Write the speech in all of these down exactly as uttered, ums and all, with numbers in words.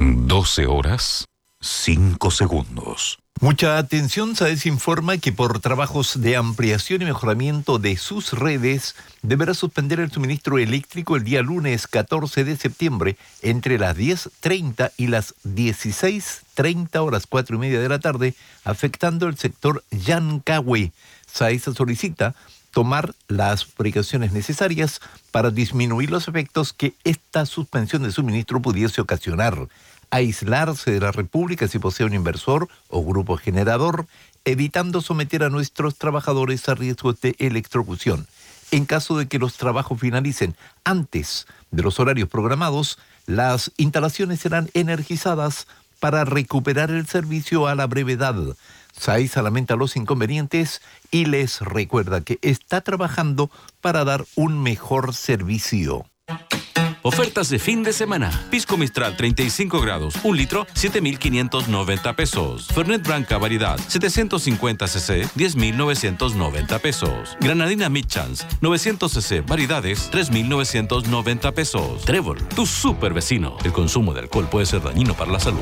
doce horas, cinco segundos. Mucha atención, SAES informa que por trabajos de ampliación y mejoramiento de sus redes, deberá suspender el suministro eléctrico el día lunes catorce de septiembre entre las diez treinta y las dieciséis treinta horas, cuatro y media de la tarde, afectando el sector Llancahue. SAES solicita tomar las precauciones necesarias para disminuir los efectos que esta suspensión de suministro pudiese ocasionar. Aislarse de la República si posee un inversor o grupo generador, evitando someter a nuestros trabajadores a riesgos de electrocución. En caso de que los trabajos finalicen antes de los horarios programados, las instalaciones serán energizadas para recuperar el servicio a la brevedad. SAES lamenta los inconvenientes y les recuerda que está trabajando para dar un mejor servicio. Ofertas de fin de semana. Pisco Mistral treinta y cinco grados, un litro, siete mil quinientos noventa pesos. Fernet Branca variedad, setecientos cincuenta centilitros, diez mil novecientos noventa pesos. Granadina Midchance, novecientos centilitros, variedades, tres mil novecientos noventa pesos. Trevor, tu super vecino. El consumo de alcohol puede ser dañino para la salud.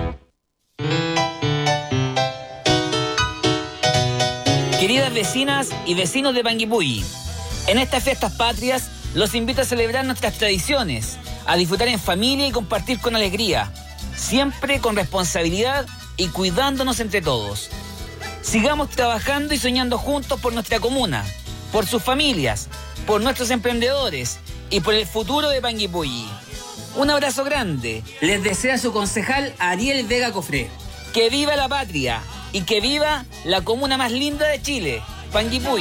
Queridas vecinas y vecinos de Panguipulli, en estas fiestas patrias los invito a celebrar nuestras tradiciones, a disfrutar en familia y compartir con alegría, siempre con responsabilidad y cuidándonos entre todos. Sigamos trabajando y soñando juntos por nuestra comuna, por sus familias, por nuestros emprendedores y por el futuro de Panguipulli. Un abrazo grande. Les desea su concejal Ariel Vega Cofré. Que viva la patria y que viva la comuna más linda de Chile, Panguipulli.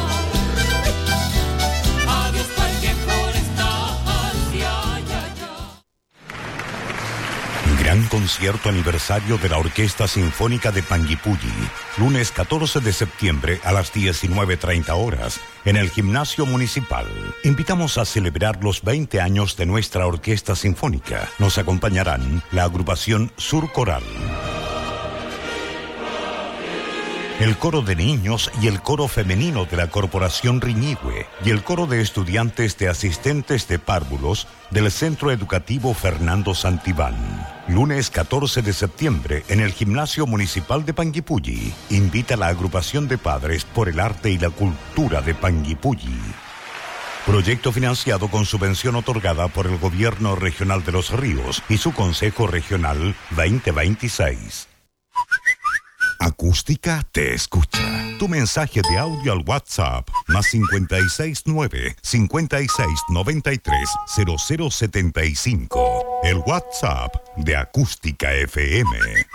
Gran concierto aniversario de la Orquesta Sinfónica de Panguipulli, lunes catorce de septiembre a las diecinueve treinta horas, en el Gimnasio Municipal. Invitamos a celebrar los veinte años de nuestra Orquesta Sinfónica. Nos acompañarán la agrupación Sur Coral, el coro de niños y el coro femenino de la Corporación Riñihue y el coro de estudiantes de asistentes de párvulos del Centro Educativo Fernando Santibán. Lunes catorce de septiembre en el Gimnasio Municipal de Panguipulli. Invita a la agrupación de padres por el arte y la cultura de Panguipulli. Proyecto financiado con subvención otorgada por el Gobierno Regional de Los Ríos y su Consejo Regional veinte veintiséis. Acústica te escucha. Tu mensaje de audio al WhatsApp más cincuenta y seis nueve, cincuenta y seis noventa y tres, cero cero setenta y cinco. El WhatsApp de Acústica F M.